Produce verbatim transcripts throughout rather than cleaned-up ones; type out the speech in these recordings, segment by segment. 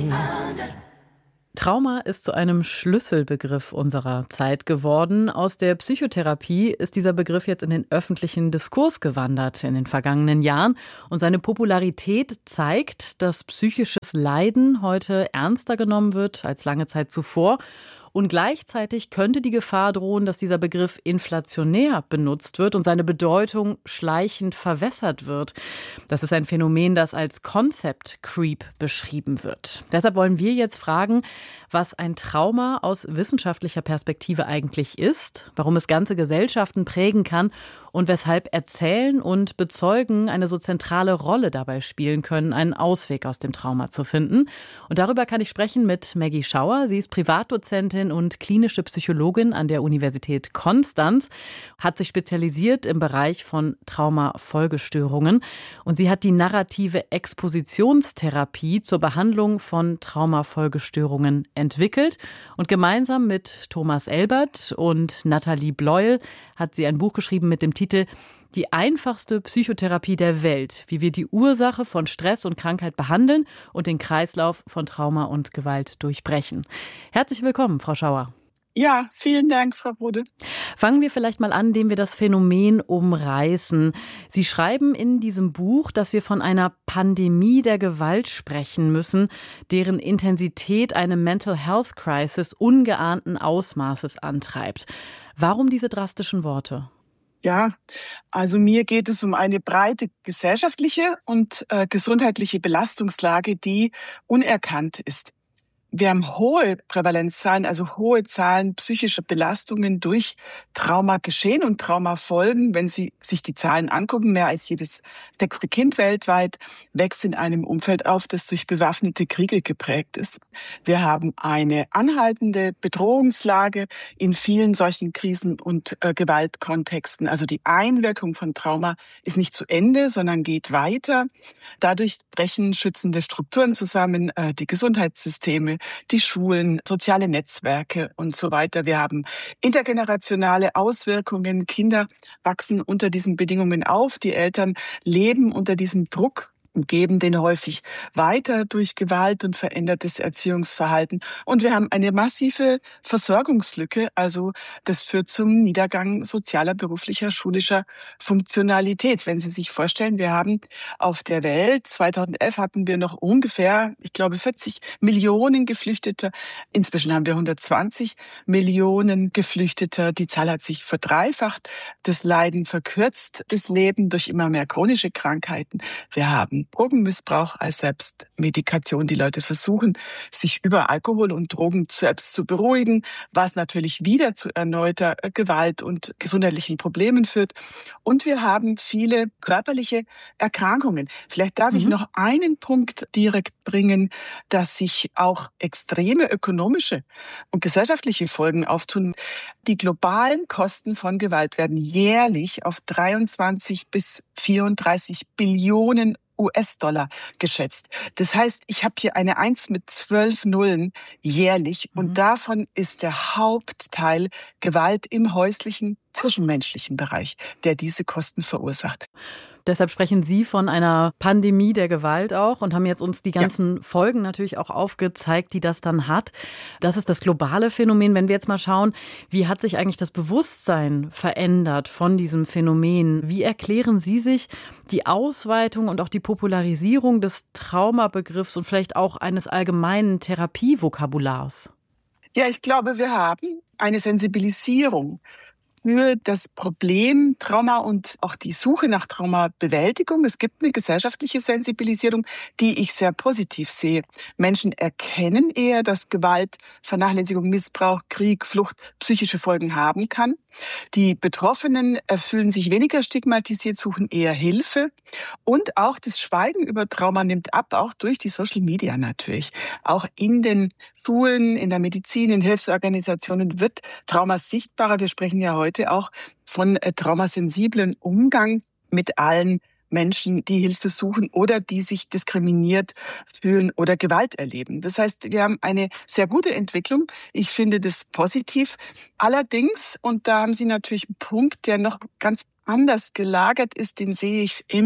Trauma ist zu einem Schlüsselbegriff unserer Zeit geworden. Aus der Psychotherapie ist dieser Begriff jetzt in den öffentlichen Diskurs gewandert in den vergangenen Jahren. Und seine Popularität zeigt, dass psychisches Leiden heute ernster genommen wird als lange Zeit zuvor. Und gleichzeitig könnte die Gefahr drohen, dass dieser Begriff inflationär benutzt wird und seine Bedeutung schleichend verwässert wird. Das ist ein Phänomen, das als Concept Creep beschrieben wird. Deshalb wollen wir jetzt fragen, was ein Trauma aus wissenschaftlicher Perspektive eigentlich ist, warum es ganze Gesellschaften prägen kann und weshalb Erzählen und Bezeugen eine so zentrale Rolle dabei spielen können, einen Ausweg aus dem Trauma zu finden. Und darüber kann ich sprechen mit Maggie Schauer. Sie ist Privatdozentin und klinische Psychologin an der Universität Konstanz, hat sich spezialisiert im Bereich von Traumafolgestörungen. Und sie hat die narrative Expositionstherapie zur Behandlung von Traumafolgestörungen entwickelt. Und gemeinsam mit Thomas Elbert und Nathalie Bleuel hat sie ein Buch geschrieben mit dem Titel Die einfachste Psychotherapie der Welt, wie wir die Ursache von Stress und Krankheit behandeln und den Kreislauf von Trauma und Gewalt durchbrechen. Herzlich willkommen, Frau Schauer. Ja, vielen Dank, Frau Rode. Fangen wir vielleicht mal an, indem wir das Phänomen umreißen. Sie schreiben in diesem Buch, dass wir von einer Pandemie der Gewalt sprechen müssen, deren Intensität eine Mental Health Crisis ungeahnten Ausmaßes antreibt. Warum diese drastischen Worte? Ja, also mir geht es um eine breite gesellschaftliche und äh, gesundheitliche Belastungslage, die unerkannt ist. Wir haben hohe Prävalenzzahlen, also hohe Zahlen psychischer Belastungen durch Traumageschehen und Traumafolgen. Wenn Sie sich die Zahlen angucken, mehr als jedes sechste Kind weltweit wächst in einem Umfeld auf, das durch bewaffnete Kriege geprägt ist. Wir haben eine anhaltende Bedrohungslage in vielen solchen Krisen- und äh, Gewaltkontexten. Also die Einwirkung von Trauma ist nicht zu Ende, sondern geht weiter. Dadurch brechen schützende Strukturen zusammen, äh, die Gesundheitssysteme, die Schulen, soziale Netzwerke und so weiter. Wir haben intergenerationale Auswirkungen. Kinder wachsen unter diesen Bedingungen auf. Die Eltern leben unter diesem Druck und geben den häufig weiter durch Gewalt und verändertes Erziehungsverhalten. Und wir haben eine massive Versorgungslücke. Also das führt zum Niedergang sozialer, beruflicher, schulischer Funktionalität. Wenn Sie sich vorstellen, wir haben auf der Welt, zweitausendelf hatten wir noch ungefähr, ich glaube, vierzig Millionen Geflüchtete. Inzwischen haben wir hundertzwanzig Millionen Geflüchteter. Die Zahl hat sich verdreifacht. Das Leiden verkürzt, das Leben durch immer mehr chronische Krankheiten. Wir haben Drogenmissbrauch als Selbstmedikation. Die Leute versuchen, sich über Alkohol und Drogen selbst zu beruhigen, was natürlich wieder zu erneuter Gewalt und gesundheitlichen Problemen führt. Und wir haben viele körperliche Erkrankungen. Vielleicht darf mhm. ich noch einen Punkt direkt bringen, dass sich auch extreme ökonomische und gesellschaftliche Folgen auftun. Die globalen Kosten von Gewalt werden jährlich auf dreiundzwanzig bis vierunddreißig Billionen U S-Dollar geschätzt. Das heißt, ich habe hier eine Eins mit zwölf Nullen jährlich mhm. und davon ist der Hauptteil Gewalt im häuslichen, zwischenmenschlichen Bereich, der diese Kosten verursacht. Deshalb sprechen Sie von einer Pandemie der Gewalt auch und haben jetzt uns die ganzen ja. Folgen natürlich auch aufgezeigt, die das dann hat. Das ist das globale Phänomen. Wenn wir jetzt mal schauen, wie hat sich eigentlich das Bewusstsein verändert von diesem Phänomen? Wie erklären Sie sich die Ausweitung und auch die Popularisierung des Traumabegriffs und vielleicht auch eines allgemeinen Therapievokabulars? Ja, ich glaube, wir haben eine Sensibilisierung für das Problem Trauma und auch die Suche nach Traumabewältigung. Es gibt eine gesellschaftliche Sensibilisierung, die ich sehr positiv sehe. Menschen erkennen eher, dass Gewalt, Vernachlässigung, Missbrauch, Krieg, Flucht psychische Folgen haben kann. Die Betroffenen fühlen sich weniger stigmatisiert, suchen eher Hilfe. Und auch das Schweigen über Trauma nimmt ab, auch durch die Social Media natürlich. Auch in den Schulen, in der Medizin, in Hilfsorganisationen wird Trauma sichtbarer. Wir sprechen ja heute auch von äh, traumasensiblen Umgang mit allen Menschen, die Hilfe suchen oder die sich diskriminiert fühlen oder Gewalt erleben. Das heißt, wir haben eine sehr gute Entwicklung. Ich finde das positiv. Allerdings, und da haben Sie natürlich einen Punkt, der noch ganz anders gelagert ist, den sehe ich immer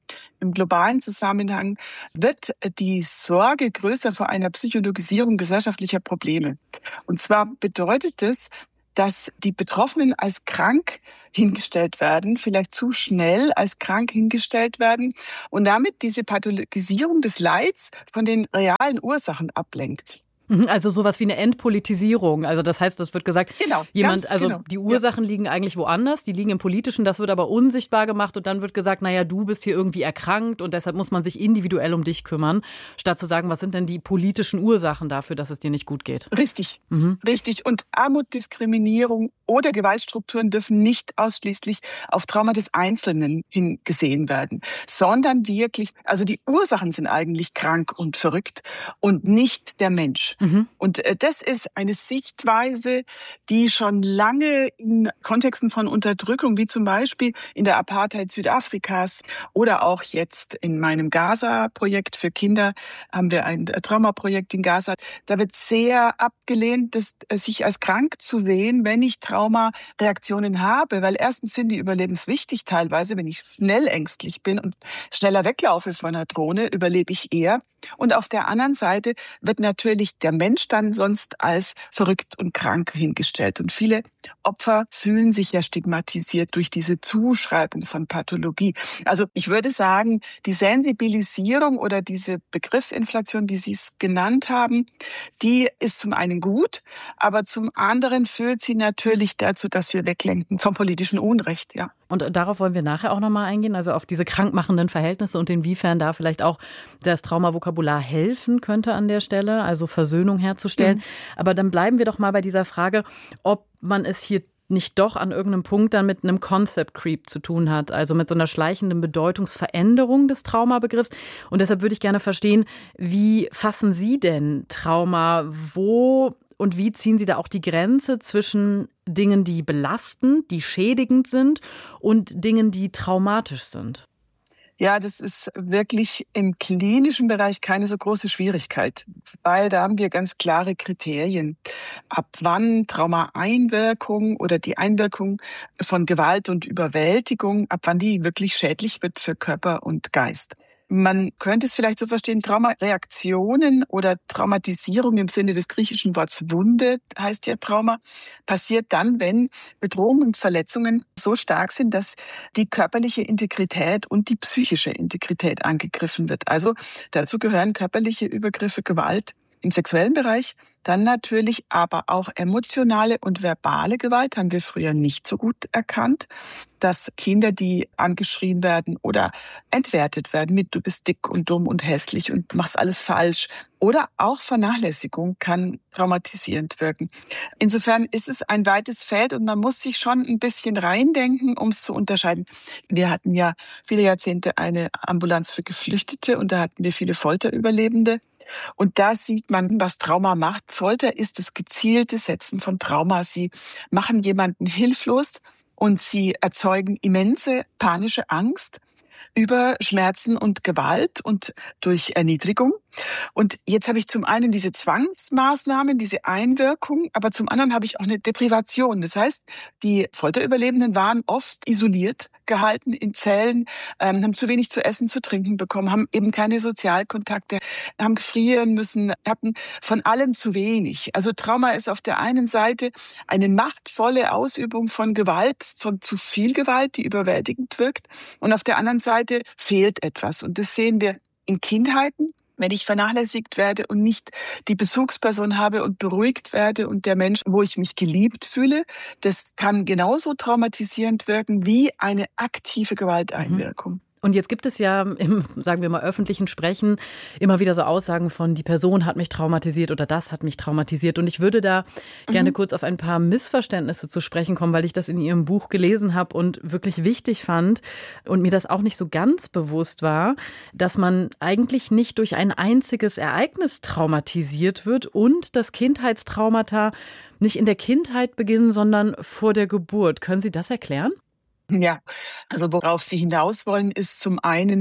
Im globalen Zusammenhang wird die Sorge größer vor einer Psychologisierung gesellschaftlicher Probleme. Und zwar bedeutet es, dass die Betroffenen als krank hingestellt werden, vielleicht zu schnell als krank hingestellt werden und damit diese Pathologisierung des Leids von den realen Ursachen ablenkt. Also sowas wie eine Entpolitisierung. Also das heißt, das wird gesagt, genau, jemand, also genau. die Ursachen ja. liegen eigentlich woanders, die liegen im Politischen, das wird aber unsichtbar gemacht und dann wird gesagt, naja, du bist hier irgendwie erkrankt und deshalb muss man sich individuell um dich kümmern, statt zu sagen, was sind denn die politischen Ursachen dafür, dass es dir nicht gut geht? Richtig, mhm. richtig. Und Armut, Diskriminierung oder Gewaltstrukturen dürfen nicht ausschließlich auf Trauma des Einzelnen hingesehen werden, sondern wirklich, also die Ursachen sind eigentlich krank und verrückt und nicht der Mensch. Mhm. Und das ist eine Sichtweise, die schon lange in Kontexten von Unterdrückung, wie zum Beispiel in der Apartheid Südafrikas oder auch jetzt in meinem Gaza-Projekt für Kinder, haben wir ein Traumaprojekt in Gaza. Da wird sehr abgelehnt, das, sich als krank zu sehen, wenn ich Traumareaktionen habe, weil erstens sind die überlebenswichtig teilweise, wenn ich schnell ängstlich bin und schneller weglaufe von einer Drohne, überlebe ich eher. Und auf der anderen Seite wird natürlich der Mensch dann sonst als verrückt und krank hingestellt. Und viele Opfer fühlen sich ja stigmatisiert durch diese Zuschreibung von Pathologie. Also ich würde sagen, die Sensibilisierung oder diese Begriffsinflation, wie Sie es genannt haben, die ist zum einen gut, aber zum anderen führt sie natürlich dazu, dass wir weglenken vom politischen Unrecht, ja. Und darauf wollen wir nachher auch nochmal eingehen, also auf diese krankmachenden Verhältnisse und inwiefern da vielleicht auch das Traumavokabular helfen könnte an der Stelle, also Versöhnung herzustellen. Mhm. Aber dann bleiben wir doch mal bei dieser Frage, ob man es hier nicht doch an irgendeinem Punkt dann mit einem Concept Creep zu tun hat, also mit so einer schleichenden Bedeutungsveränderung des Traumabegriffs. Und deshalb würde ich gerne verstehen, wie fassen Sie denn Trauma, wo und wie ziehen Sie da auch die Grenze zwischen Dingen, die belastend, die schädigend sind und Dingen, die traumatisch sind? Ja, das ist wirklich im klinischen Bereich keine so große Schwierigkeit, weil da haben wir ganz klare Kriterien, ab wann Traumaeinwirkung oder die Einwirkung von Gewalt und Überwältigung, ab wann die wirklich schädlich wird für Körper und Geist. Man könnte es vielleicht so verstehen, Traumareaktionen oder Traumatisierung im Sinne des griechischen Worts Wunde, heißt ja Trauma, passiert dann, wenn Bedrohungen und Verletzungen so stark sind, dass die körperliche Integrität und die psychische Integrität angegriffen wird. Also dazu gehören körperliche Übergriffe, Gewalt im sexuellen Bereich, dann natürlich aber auch emotionale und verbale Gewalt, haben wir früher nicht so gut erkannt, dass Kinder, die angeschrien werden oder entwertet werden mit du bist dick und dumm und hässlich und machst alles falsch oder auch Vernachlässigung kann traumatisierend wirken. Insofern ist es ein weites Feld und man muss sich schon ein bisschen reindenken, um es zu unterscheiden. Wir hatten ja viele Jahrzehnte eine Ambulanz für Geflüchtete und da hatten wir viele Folterüberlebende. Und da sieht man, was Trauma macht. Folter ist das gezielte Setzen von Trauma. Sie machen jemanden hilflos und sie erzeugen immense panische Angst über Schmerzen und Gewalt und durch Erniedrigung. Und jetzt habe ich zum einen diese Zwangsmaßnahmen, diese Einwirkung, aber zum anderen habe ich auch eine Deprivation. Das heißt, die Folterüberlebenden waren oft isoliert gehalten in Zellen, ähm, haben zu wenig zu essen, zu trinken bekommen, haben eben keine Sozialkontakte, haben gefrieren müssen, hatten von allem zu wenig. Also Trauma ist auf der einen Seite eine machtvolle Ausübung von Gewalt, von zu viel Gewalt, die überwältigend wirkt. Und auf der anderen Seite fehlt etwas. Und das sehen wir in Kindheiten. Wenn ich vernachlässigt werde und nicht die Bezugsperson habe und beruhigt werde und der Mensch, wo ich mich geliebt fühle, das kann genauso traumatisierend wirken wie eine aktive Gewalteinwirkung. Mhm. Und jetzt gibt es ja im, sagen wir mal, öffentlichen Sprechen immer wieder so Aussagen von, die Person hat mich traumatisiert oder das hat mich traumatisiert. Und ich würde da mhm. gerne kurz auf ein paar Missverständnisse zu sprechen kommen, weil ich das in Ihrem Buch gelesen habe und wirklich wichtig fand und mir das auch nicht so ganz bewusst war, dass man eigentlich nicht durch ein einziges Ereignis traumatisiert wird und dass Kindheitstraumata nicht in der Kindheit beginnen, sondern vor der Geburt. Können Sie das erklären? Ja, also worauf Sie hinaus wollen, ist zum einen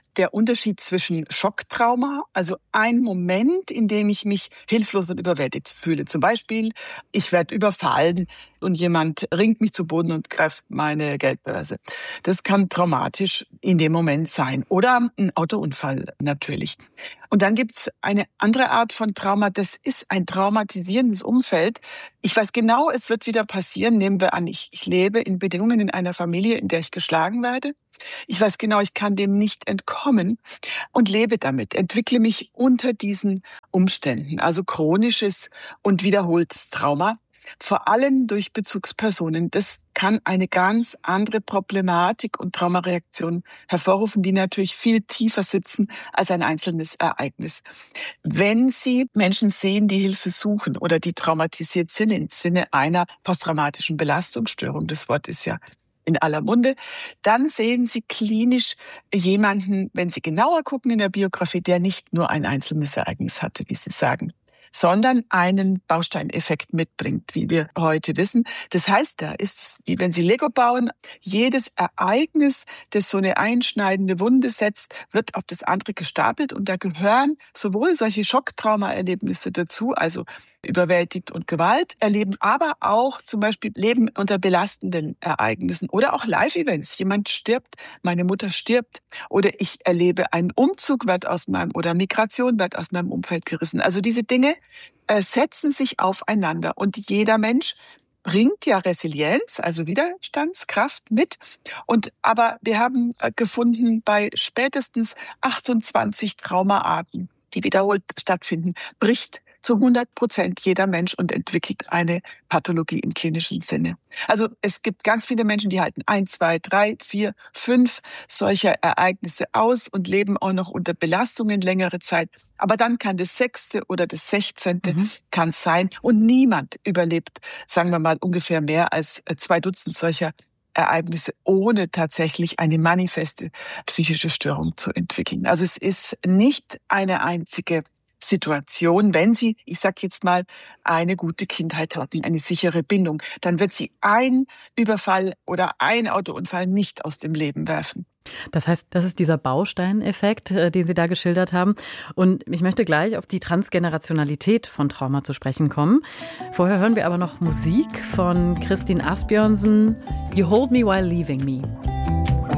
der Unterschied zwischen Schocktrauma, also ein Moment, in dem ich mich hilflos und überwältigt fühle. Zum Beispiel, ich werde überfallen und jemand ringt mich zu Boden und greift meine Geldbörse. Das kann traumatisch in dem Moment sein. Oder ein Autounfall natürlich. Und dann gibt's eine andere Art von Trauma, das ist ein traumatisierendes Umfeld. Ich weiß genau, es wird wieder passieren. Nehmen wir an, ich, ich lebe in Bedingungen in einer Familie, in der ich geschlagen werde. Ich weiß genau, ich kann dem nicht entkommen und lebe damit, entwickle mich unter diesen Umständen. Also chronisches und wiederholtes Trauma, vor allem durch Bezugspersonen. Das kann eine ganz andere Problematik und Traumareaktion hervorrufen, die natürlich viel tiefer sitzen als ein einzelnes Ereignis. Wenn Sie Menschen sehen, die Hilfe suchen oder die traumatisiert sind im Sinne einer posttraumatischen Belastungsstörung, das Wort ist ja in aller Munde, dann sehen Sie klinisch jemanden, wenn Sie genauer gucken in der Biografie, der nicht nur ein einzelnes Ereignis hatte, wie Sie sagen, sondern einen Bausteineffekt mitbringt, wie wir heute wissen. Das heißt, da ist es, wie wenn Sie Lego bauen, jedes Ereignis, das so eine einschneidende Wunde setzt, wird auf das andere gestapelt und da gehören sowohl solche Schocktraumaerlebnisse dazu, also überwältigt und Gewalt erleben, aber auch zum Beispiel Leben unter belastenden Ereignissen oder auch Live-Events. Jemand stirbt, meine Mutter stirbt oder ich erlebe einen Umzug wird aus meinem oder Migration wird aus meinem Umfeld gerissen. Also diese Dinge äh, setzen sich aufeinander und jeder Mensch bringt ja Resilienz, also Widerstandskraft mit. Und aber wir haben äh, gefunden, bei spätestens achtundzwanzig Traumaarten, die wiederholt stattfinden, bricht zu hundert Prozent jeder Mensch und entwickelt eine Pathologie im klinischen Sinne. Also es gibt ganz viele Menschen, die halten ein, zwei, drei, vier, fünf solcher Ereignisse aus und leben auch noch unter Belastungen längere Zeit. Aber dann kann das sechste oder das sechzehnte Mhm. kann sein und niemand überlebt, sagen wir mal, ungefähr mehr als zwei Dutzend solcher Ereignisse, ohne tatsächlich eine manifeste psychische Störung zu entwickeln. Also es ist nicht eine einzige Situation, wenn Sie, ich sag jetzt mal, eine gute Kindheit hatten, eine sichere Bindung, dann wird Sie ein Überfall oder ein Autounfall nicht aus dem Leben werfen. Das heißt, das ist dieser Bausteineffekt, den Sie da geschildert haben. Und ich möchte gleich auf die Transgenerationalität von Trauma zu sprechen kommen. Vorher hören wir aber noch Musik von Kristin Asbjørnsen, You Hold Me While Leaving Me.